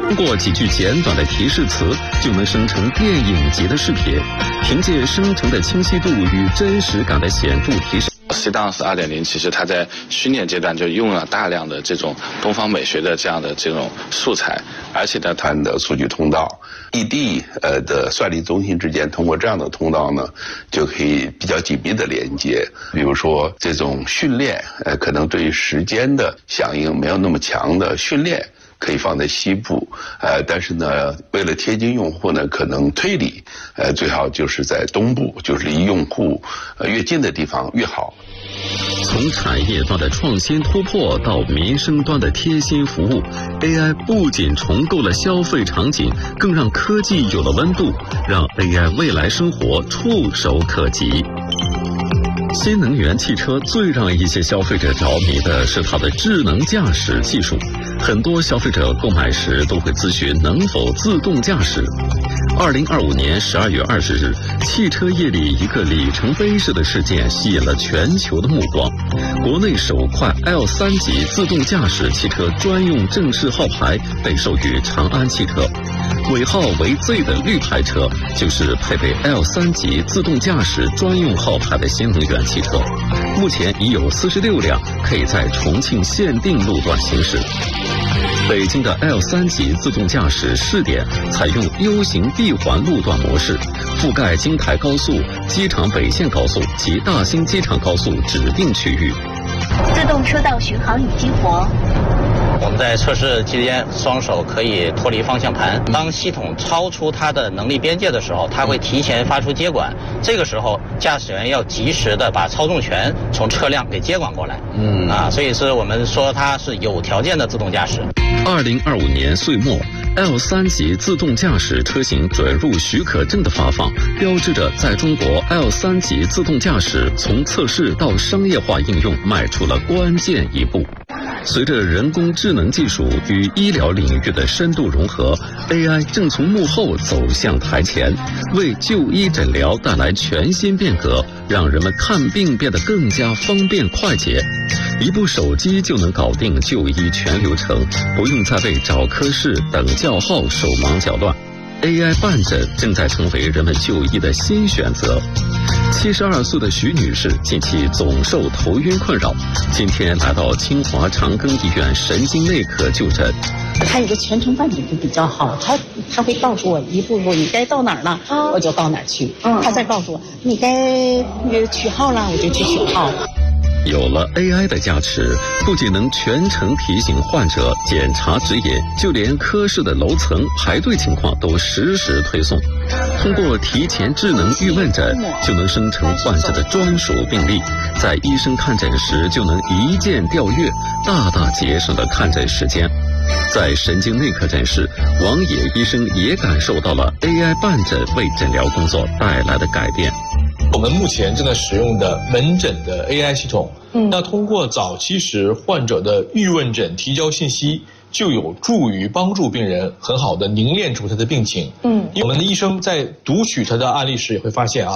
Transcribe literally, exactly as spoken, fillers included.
通过几句简短的提示词，就能生成电影级的视频。凭借生成的清晰度与真实感的显著提升。 C Dance 二点零其实它在训练阶段就用了大量的这种东方美学的这样的这种素材，而且呢，它的数据通道，异地呃的算力中心之间，通过这样的通道呢，就可以比较紧密的连接。比如说这种训练，呃，可能对于时间的响应没有那么强的训练，可以放在西部，呃，但是呢，为了贴近用户呢，可能推理，呃，最好就是在东部，就是离用户呃越近的地方越好。 从产业端的创新突破到民生端的贴心服务 ，A I 不仅重构了消费场景，更让科技有了温度，让 A I 未来生活触手可及。新能源汽车最让一些消费者着迷的是它的智能驾驶技术，很多消费者购买时都会咨询能否自动驾驶。二零二五年十二月二十日，汽车业里一个里程碑式的事件吸引了全球的目光。国内首块 L 三 级自动驾驶汽车专用正式号牌被授予长安汽车，尾号为 Z 的绿牌车就是配备 L 三 级自动驾驶专用号牌的新能源汽车。目前已有四十六辆可以在重庆限定路段行驶。北京的 L 三 级自动驾驶试点采用 U 型闭环路段模式，覆盖京台高速、机场北线高速及大兴机场高速指定区域。 自动车道巡航已激活。 我们在测试期间，双手可以脱离方向盘。当系统超出它的能力边界的时候，它会提前发出接管。这个时候，驾驶员要及时的把操纵权从车辆给接管过来。嗯啊，所以是我们说它是有条件的自动驾驶。 二零二五年岁末 ，L 三 级自动驾驶车型准入许可证的发放，标志着在中国 L 三 级自动驾驶从测试到商业化应用迈出了关键一步。随着人工智能技术与医疗领域的深度融合 ，A I 正从幕后走向台前，为就医诊疗带来全新变革，让人们看病变得更加方便快捷。一部手机就能搞定就医全流程，不用再为找科室、等叫号手忙脚乱。A I 办诊正在成为人们就医的新选择。七十二岁的徐女士近期总受头晕困扰，今天来到清华长庚医院神经内科就诊。 他有个全程办理就比较好，他他会告诉我一步步你该到哪儿了，嗯、我就到哪儿去。嗯、他再告诉我你该取号了，我就去取号。 有了 A I 的加持，不仅能全程提醒患者检查指引，就连科室的楼层排队情况都实时推送。通过提前智能预问诊，就能生成患者的专属病历，在医生看诊时就能一键调阅，大大节省了看诊时间。在神经内科诊室，王野医生也感受到了 A I 办诊为诊疗工作带来的改变。 我们目前正在使用的门诊的 A I 系统，嗯，那通过早期时患者的预问诊提交信息，就有助于帮助病人很好的凝练出他的病情。嗯，我们的医生在读取他的案例时也会发现啊，